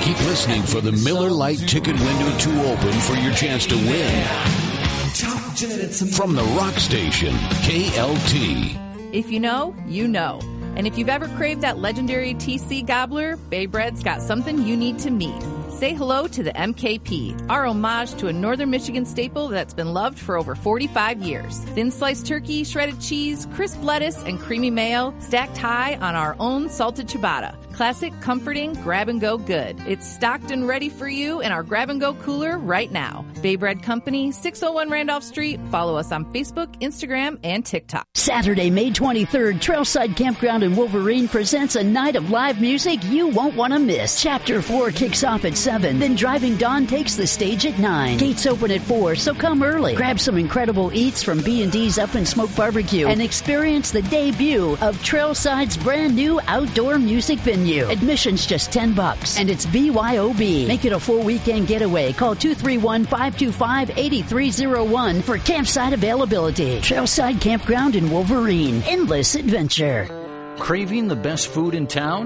Keep listening for the Miller Lite ticket window to open for your chance to win. From the rock station, KLT. If you know, you know. And if you've ever craved that legendary TC Gobbler, Bay Bread's got something you need to meet. Say hello to the MKP, our homage to a Northern Michigan staple that's been loved for over 45 years. Thin sliced turkey, shredded cheese, crisp lettuce, and creamy mayo stacked high on our own salted ciabatta. Classic, comforting, grab-and-go good. It's stocked and ready for you in our grab-and-go cooler right now. Bay Bread Company, 601 Randolph Street. Follow us on Facebook, Instagram, and TikTok. Saturday, May 23rd, Trailside Campground in Wolverine presents a night of live music you won't want to miss. Chapter 4 kicks off at 7, then Driving Dawn takes the stage at 9. Gates open at 4, so come early. Grab some incredible eats from B&D's Up and Smoke Barbecue and experience the debut of Trailside's brand new outdoor music venue. Admission's just $10, and it's BYOB. Make it a full weekend getaway. Call 231-525-8301 for campsite availability. Trailside Campground in Wolverine. Endless adventure. Craving the best food in town?